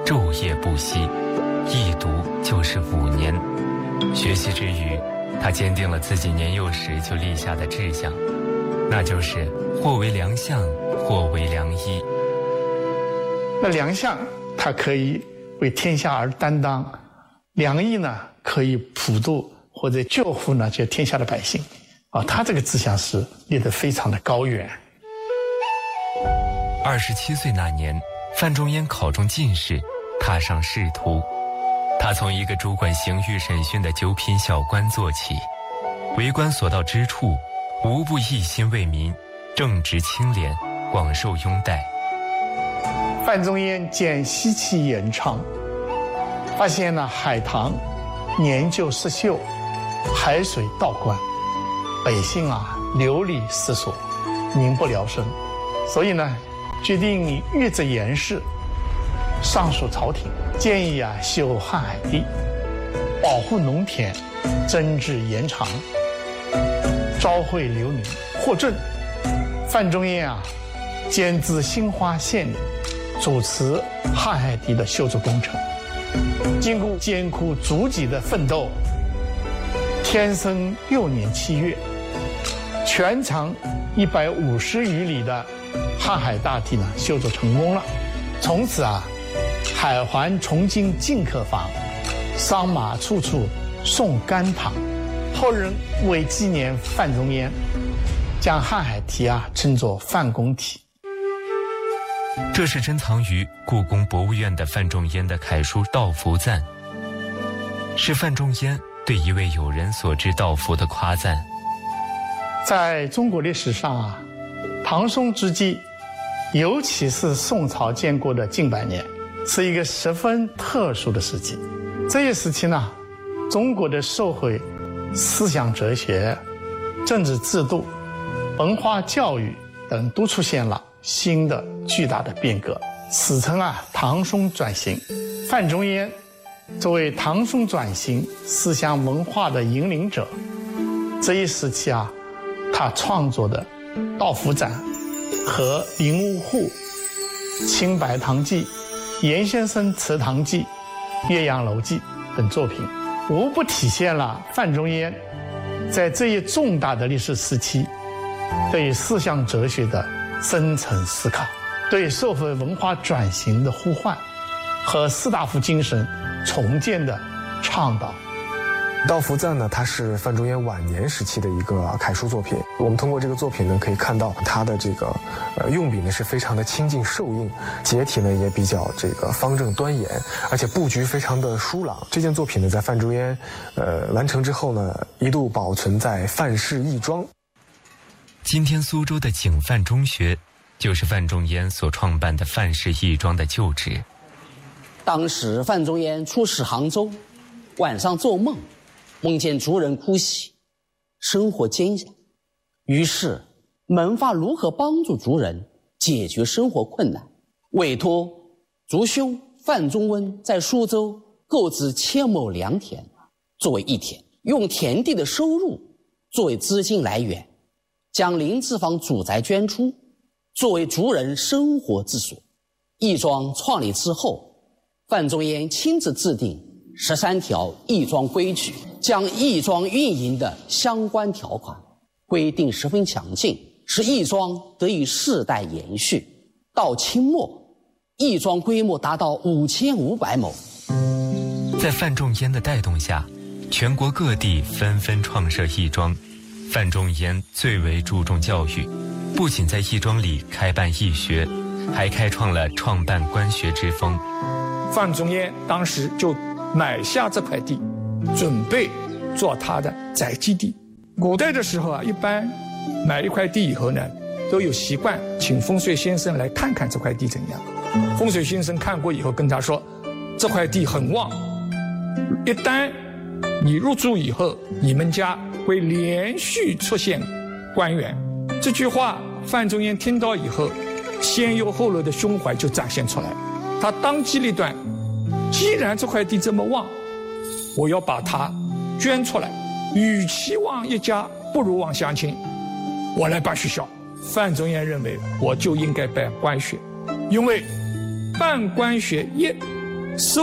昼夜不息，一读就是5年。学习之余，他坚定了自己年幼时就立下的志向，那就是或为良相，或为良医。 那良相，他可以为天下而担当；良医呢，可以普渡或者救护呢这天下的百姓。他这个志向是立得非常的高远。 27岁那年，范仲淹考中进士，踏上仕途。他从一个主管刑狱审讯的9品小官做起，为官所到之处，无不一心为民，正直清廉，广受拥戴。 范仲淹见西岐延昌，发现了海棠年久失修，海水倒灌，百姓流离失所，民不聊生，所以呢，决定谕旨严氏，上书朝廷，建议修瀚海堤，保护农田，增治延长，召会流民，获准。范仲淹兼资兴化县令，主持瀚海堤的修筑工程。经过艰苦足迹的奋斗，天生6年7月，全长150余里的瀚海大堤呢修筑成功了。从此海环从今进客坊，商马处处送甘棠。后人为纪念范仲淹，将瀚海堤称作范公堤。 这是珍藏于故宫博物院的范仲淹的楷书《道服赞》，是范仲淹对一位友人所致道服的夸赞。 在中国历史上唐宋之际，尤其是宋朝建国的近100年，是一个十分特殊的时期。这一时期呢，中国的社会、思想哲学、政治制度、文化教育等都出现了新的巨大的变革，史称唐宋转型。范仲淹作为唐宋转型思想文化的引领者，这一时期他创作的《道服赞》和《灵物户》《清白堂记》《严先生祠堂记》《岳阳楼记》等作品，无不体现了范仲淹在这一重大的历史时期对于思想哲学的深层思考，对社会文化转型的呼唤和士大夫精神重建的倡导。 《道服赞》呢，它是范仲淹晚年时期的一个楷书作品。我们通过这个作品呢，可以看到它的这个用笔呢是非常的清净受硬，结体呢也比较这个方正端严，而且布局非常的疏朗。这件作品呢，在范仲淹完成之后呢，一度保存在范氏义庄。 今天苏州的景范中学，就是范仲淹所创办的范氏义庄的旧址。 当时范仲淹出使杭州，晚上做梦，梦见族人哭泣，生活艰难，于是萌发如何帮助族人解决生活困难，委托族兄范仲温在苏州购置1000亩良田作为义田，用田地的收入作为资金来源，将林子坊祖宅捐出，作为族人生活之所。义庄创立之后，范仲淹亲自制定13条义庄规矩，将义庄运营的相关条款规定十分详尽，使义庄得以世代延续。到清末，义庄规模达到5500亩。 在范仲淹的带动下，全国各地纷纷创设义庄。范仲淹最为注重教育，不仅在义庄里开办义学，还开创了创办官学之风。 范仲淹当时就买下这块地，准备做他的宅基地。古代的时候一般买一块地以后呢，都有习惯请风水先生来看看这块地怎样。风水先生看过以后跟他说，这块地很旺，一旦你入住以后，你们家会连续出现官员。这句话范仲淹听到以后，先忧后乐的胸怀就展现出来。他当机立断，既然这块地这么旺，我要把它捐出来，与其旺一家，不如旺乡亲，我来办学校。范仲淹认为，我就应该办官学，因为办官学一收